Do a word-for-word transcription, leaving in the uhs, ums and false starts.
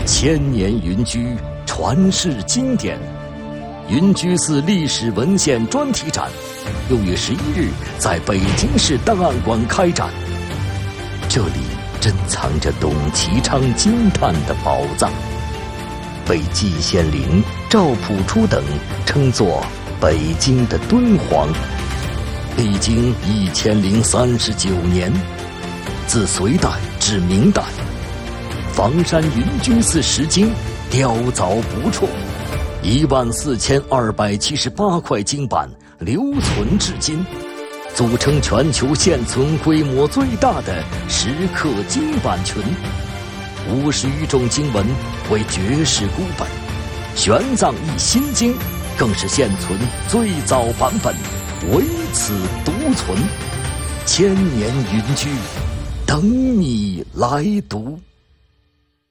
千年云居，传世经典。云居寺历史文献专题展，六月十一日在北京市档案馆开展。这里珍藏着董其昌惊叹的宝藏，被季羡林、赵朴初等称作北京的敦煌。历经一千零三十九年，自隋代至明代，房山云居寺石经雕凿不辍，一万四千二百七十八块经版留存至今，组成全球现存规模最大的石刻经版群。五十余种经文为绝世孤本，玄奘译心经更是现存最早版本，唯此独存。千年云居，等你来读。